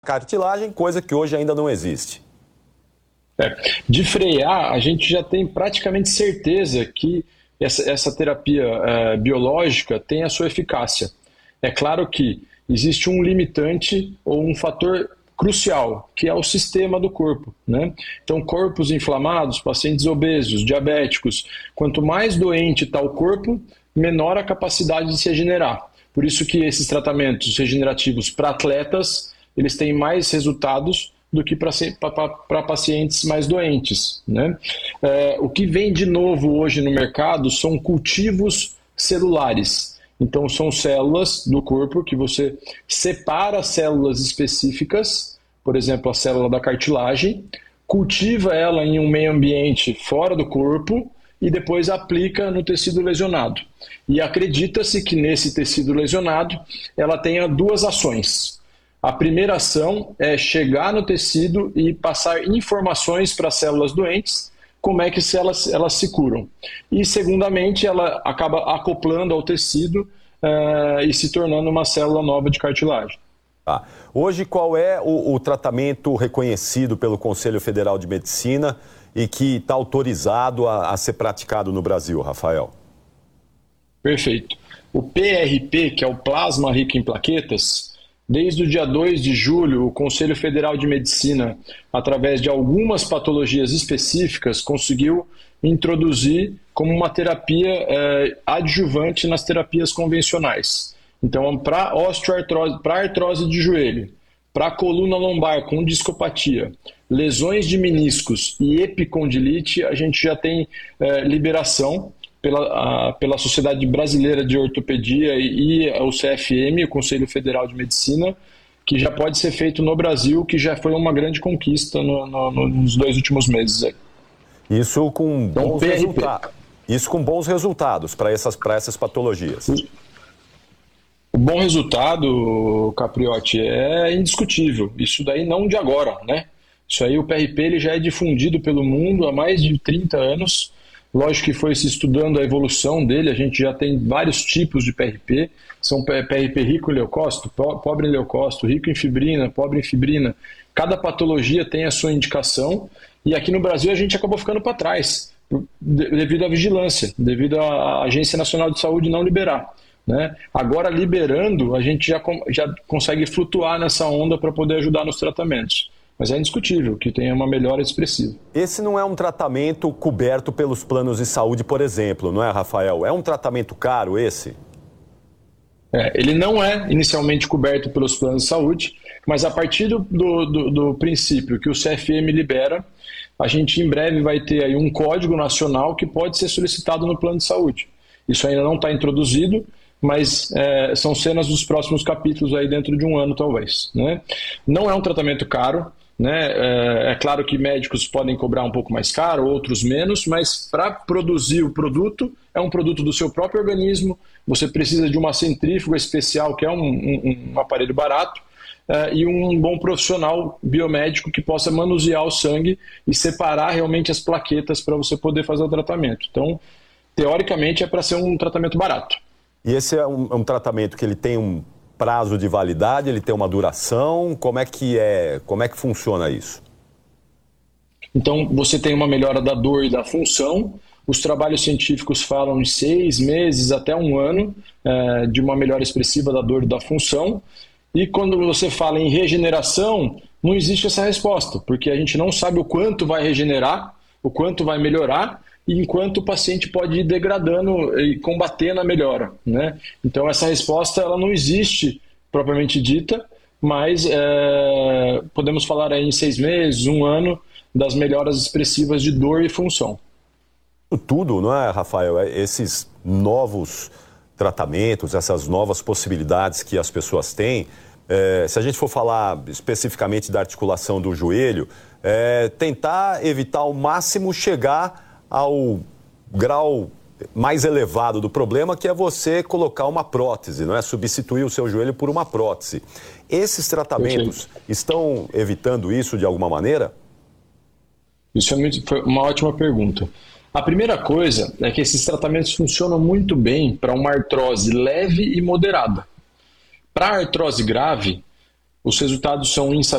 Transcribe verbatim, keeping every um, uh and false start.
cartilagem, coisa que hoje ainda não existe. É. De frear, a gente já tem praticamente certeza que essa, essa terapia é, biológica tem a sua eficácia. É claro que existe um limitante ou um fator crucial, que é o sistema do corpo, né? Então, corpos inflamados, pacientes obesos, diabéticos, quanto mais doente está o corpo, menor a capacidade de se regenerar. Por isso que esses tratamentos regenerativos para atletas, eles têm mais resultados do que para pacientes mais doentes, né? É, o que vem de novo hoje no mercado são cultivos celulares. Então, são células do corpo que você separa células específicas, por exemplo, a célula da cartilagem, cultiva ela em um meio ambiente fora do corpo e depois aplica no tecido lesionado. E acredita-se que nesse tecido lesionado ela tenha duas ações. A primeira ação é chegar no tecido e passar informações para as células doentes, como é que elas, elas se curam. E, segundamente, ela acaba acoplando ao tecido uh, e se tornando uma célula nova de cartilagem. Ah, hoje, qual é o, o tratamento reconhecido pelo Conselho Federal de Medicina e que está autorizado a, a ser praticado no Brasil, Rafael? Perfeito. O P R P, que é o plasma rico em plaquetas, desde o dia dois de julho, o Conselho Federal de Medicina, através de algumas patologias específicas, conseguiu introduzir como uma terapia eh, adjuvante nas terapias convencionais. Então, para osteoartrose, para artrose de joelho, para coluna lombar com discopatia, lesões de meniscos e epicondilite, a gente já tem eh, liberação pela, a, pela Sociedade Brasileira de Ortopedia e, e o C F M, o Conselho Federal de Medicina, que já pode ser feito no Brasil, que já foi uma grande conquista no, no, nos dois últimos meses. Aí. Isso com bons então, resultados. Isso com bons resultados para essas, para essas patologias. O bom resultado, Capriotti, é indiscutível. Isso daí não de agora, né? Isso aí, o P R P ele já é difundido pelo mundo há mais de trinta anos. Lógico que foi se estudando a evolução dele, a gente já tem vários tipos de P R P. São P R P rico em leucócito, pobre em leucócito, rico em fibrina, pobre em fibrina. Cada patologia tem a sua indicação. E aqui no Brasil a gente acabou ficando para trás, devido à vigilância, devido à Agência Nacional de Saúde não liberar. Né? Agora, liberando, a gente já, já consegue flutuar nessa onda para poder ajudar nos tratamentos. Mas é indiscutível que tenha uma melhora expressiva. Esse não é um tratamento coberto pelos planos de saúde, por exemplo, não é, Rafael? É um tratamento caro esse? É, ele não é inicialmente coberto pelos planos de saúde, mas a partir do, do, do princípio que o C F M libera, a gente em breve vai ter aí um código nacional que pode ser solicitado no plano de saúde. Isso ainda não está introduzido, mas é, são cenas dos próximos capítulos aí dentro de um ano, talvez. Né? Não é um tratamento caro, né? É, é claro que médicos podem cobrar um pouco mais caro, outros menos, mas para produzir o produto, é um produto do seu próprio organismo, você precisa de uma centrífuga especial, que é um, um, um aparelho barato, é, e um bom profissional biomédico que possa manusear o sangue e separar realmente as plaquetas para você poder fazer o tratamento. Então, teoricamente, é para ser um tratamento barato. E esse é um, é um tratamento que ele tem um prazo de validade, ele tem uma duração, como é que é, como é que funciona isso? Então, você tem uma melhora da dor e da função, os trabalhos científicos falam de seis meses até um ano é, de uma melhora expressiva da dor e da função, e quando você fala em regeneração, não existe essa resposta, porque a gente não sabe o quanto vai regenerar, o quanto vai melhorar, enquanto o paciente pode ir degradando e combatendo a melhora. Né? Então, essa resposta ela não existe propriamente dita, mas é, podemos falar aí em seis meses, um ano, das melhoras expressivas de dor e função. Tudo, não é, Rafael? Esses novos tratamentos, essas novas possibilidades que as pessoas têm, é, se a gente for falar especificamente da articulação do joelho, é, tentar evitar ao máximo chegar ao grau mais elevado do problema, que é você colocar uma prótese, não é? Substituir o seu joelho por uma prótese. Esses tratamentos estão evitando isso de alguma maneira? Isso é muito, foi uma ótima pergunta. A primeira coisa é que esses tratamentos funcionam muito bem para uma artrose leve e moderada. Para a artrose grave, os resultados são insatisfatórios.